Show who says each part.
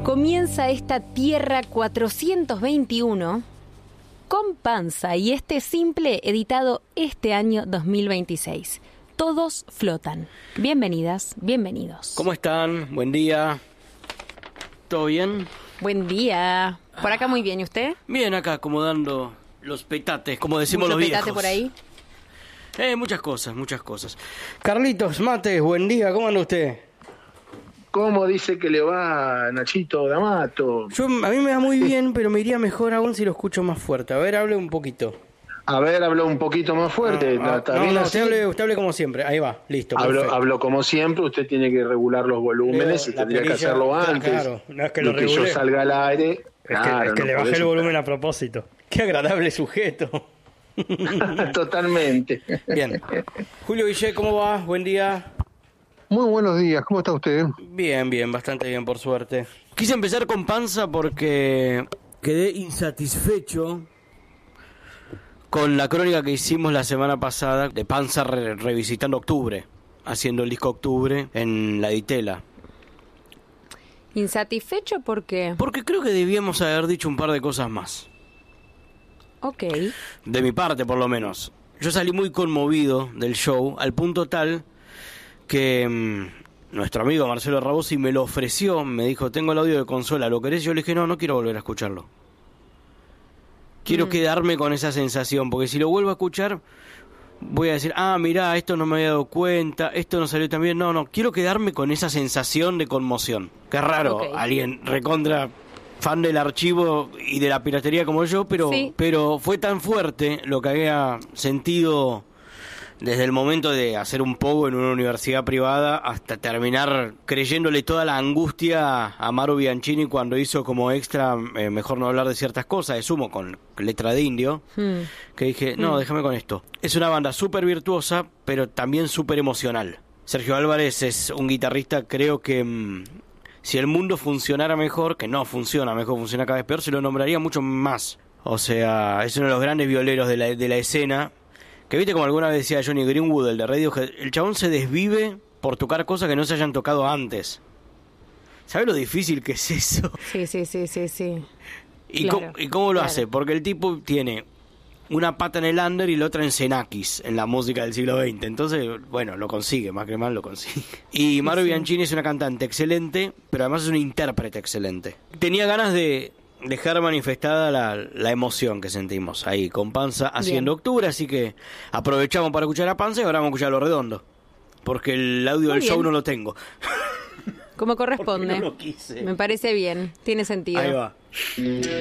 Speaker 1: Comienza esta Tierra 421 con Panza y este simple editado este año 2026. Todos flotan. Bienvenidas, bienvenidos.
Speaker 2: ¿Cómo están? Buen día. ¿Todo bien?
Speaker 1: Buen día. Por acá muy bien, ¿y usted?
Speaker 2: Bien, acá acomodando los petates, como decimos
Speaker 1: ¿Mucho
Speaker 2: los viejos.
Speaker 1: petate por ahí?
Speaker 2: Muchas cosas. Carlitos Mates, buen día, ¿cómo anda usted?
Speaker 3: ¿Cómo dice que le va Nachito D'Amato?
Speaker 2: A mí me va muy bien, pero me iría mejor aún si lo escucho más fuerte. A ver, hable un poquito.
Speaker 3: A ver, hablo un poquito más fuerte. ¿Está bien así?
Speaker 2: Usted hable como siempre. Ahí va, listo.
Speaker 3: Hablo como siempre, usted tiene que regular los volúmenes y tendría que hacerlo antes.
Speaker 2: Claro, no es que
Speaker 3: de que yo salga al aire.
Speaker 2: Es que le bajé el volumen a propósito. Qué agradable sujeto.
Speaker 3: Totalmente.
Speaker 2: Bien. Julio Guillé, ¿cómo va? Buen día.
Speaker 4: Muy buenos días, ¿cómo está usted?
Speaker 2: Bien, bastante bien, por suerte. Quise empezar con Panza porque quedé insatisfecho con la crónica que hicimos la semana pasada de Panza revisitando Octubre, haciendo el disco Octubre en la Ditela.
Speaker 1: ¿Insatisfecho por qué?
Speaker 2: Porque creo que debíamos haber dicho un par de cosas más.
Speaker 1: Ok.
Speaker 2: De mi parte, por lo menos. Yo salí muy conmovido del show, al punto tal que nuestro amigo Marcelo Rabosi me lo ofreció, me dijo, tengo el audio de consola, ¿lo querés? Yo le dije, no quiero volver a escucharlo. Quiero quedarme con esa sensación, porque si lo vuelvo a escuchar, voy a decir, mirá, esto no me había dado cuenta, esto no salió tan bien. No, quiero quedarme con esa sensación de conmoción. Qué raro,
Speaker 1: Okay.
Speaker 2: Alguien recontra fan del archivo y de la piratería como yo, pero fue tan fuerte lo que había sentido desde el momento de hacer un pogo en una universidad privada hasta terminar creyéndole toda la angustia a Maru Bianchini cuando hizo como extra Mejor no hablar de ciertas cosas, de Sumo, con letra de indio, que dije, no, déjame con esto. Es una banda súper virtuosa, pero también súper emocional. Sergio Álvarez es un guitarrista, creo que si el mundo funcionara mejor, que no funciona mejor, funciona cada vez peor, se lo nombraría mucho más. O sea, es uno de los grandes violeros de la escena. Que viste como alguna vez decía Johnny Greenwood, el de Radiohead, el chabón se desvive por tocar cosas que no se hayan tocado antes. ¿Sabes lo difícil que es eso?
Speaker 1: Sí.
Speaker 2: ¿Y cómo lo hace? Porque el tipo tiene una pata en el under y la otra en Xenakis, en la música del siglo XX. Entonces, bueno, lo consigue, más que mal lo consigue. Y Maru Bianchini es una cantante excelente, pero además es una intérprete excelente. Tenía ganas de dejar manifestada la emoción que sentimos ahí con Panza haciendo Octubre, así que aprovechamos para escuchar a Panza y ahora vamos a escuchar Lo Redondo, porque el audio
Speaker 1: Muy
Speaker 2: del
Speaker 1: bien.
Speaker 2: show no lo tengo.
Speaker 1: Como corresponde.
Speaker 2: Porque no lo quise.
Speaker 1: Me parece bien, tiene sentido.
Speaker 2: Ahí va.